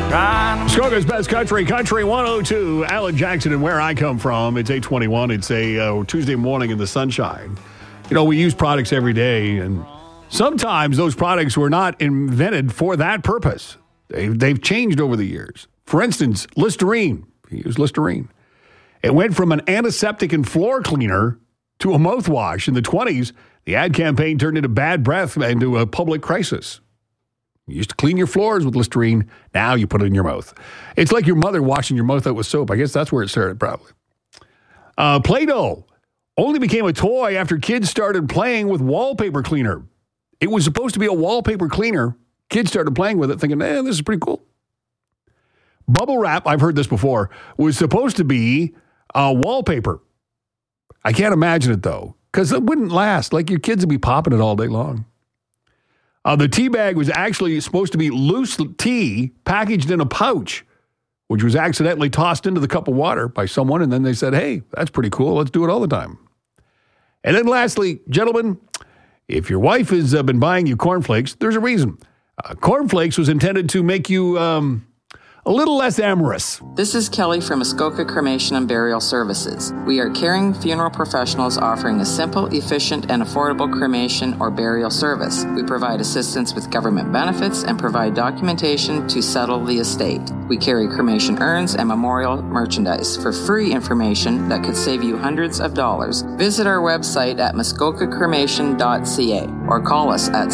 Muskoka's Best Country, Country 102. Alan Jackson and Where I Come From. It's 8:21. It's a Tuesday morning in the sunshine. You know, we use products every day, and sometimes those products were not invented for that purpose. They've changed over the years. For instance, Listerine. You use Listerine. It went from an antiseptic and floor cleaner to a mouthwash. In the 20s, the ad campaign turned into bad breath into a public crisis. You used to clean your floors with Listerine. Now you put it in your mouth. It's like your mother washing your mouth out with soap. I guess that's where it started, probably. Play-Doh only became a toy after kids started playing with wallpaper cleaner. It was supposed to be a wallpaper cleaner. Kids started playing with it, thinking, this is pretty cool. Bubble wrap, I've heard this before, was supposed to be wallpaper. I can't imagine it, though, because it wouldn't last. Like, your kids would be popping it all day long. The tea bag was actually supposed to be loose tea packaged in a pouch, which was accidentally tossed into the cup of water by someone, and then they said, hey, that's pretty cool. Let's do it all the time. And then lastly, gentlemen, if your wife has been buying you cornflakes, there's a reason. Cornflakes was intended to make you a little less amorous. This is Kelly from Muskoka Cremation and Burial Services. We are caring funeral professionals offering a simple, efficient, and affordable cremation or burial service. We provide assistance with government benefits and provide documentation to settle the estate. We carry cremation urns and memorial merchandise. For free information that could save you hundreds of dollars, visit our website at muskokacremation.ca or call us at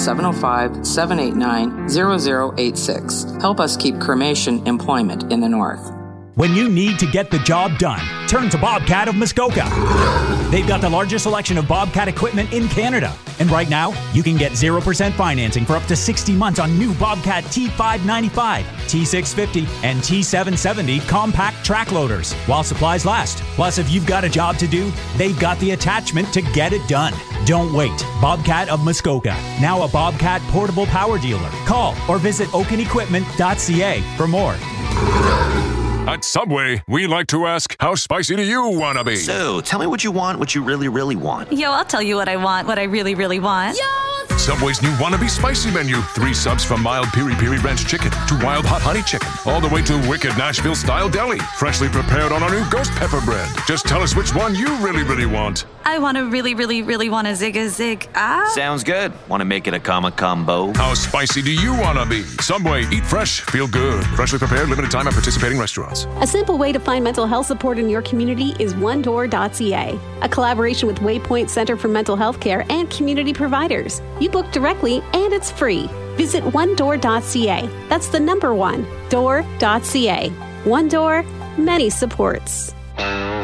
705-789-0086. Help us keep cremation employment in the North. When you need to get the job done, turn to Bobcat of Muskoka. They've got the largest selection of Bobcat equipment in Canada. And right now, you can get 0% financing for up to 60 months on new Bobcat T595, T650, and T770 compact track loaders while supplies last. Plus, if you've got a job to do, they've got the attachment to get it done. Don't wait. Bobcat of Muskoka, now a Bobcat portable power dealer. Call or visit oakenequipment.ca for more. At Subway, we like to ask, how spicy do you want to be? So, tell me what you want, what you really, really want. Yo, I'll tell you what I want, what I really, really want. Yo! Subway's new Wannabe Spicy menu. 3 subs from mild piri-piri ranch chicken to wild hot honey chicken, all the way to wicked Nashville-style deli. Freshly prepared on our new ghost pepper bread. Just tell us which one you really, really want. I want to really, really, really want a zig. Sounds good. Want to make it a combo? How spicy do you want to be? Subway, eat fresh, feel good. Freshly prepared, limited time at participating restaurants. A simple way to find mental health support in your community is onedoor.ca, a collaboration with Waypoint Center for Mental Health Care and community providers. You book directly and it's free. Visit onedoor.ca. That's the number 1, door.ca. One Door, many supports.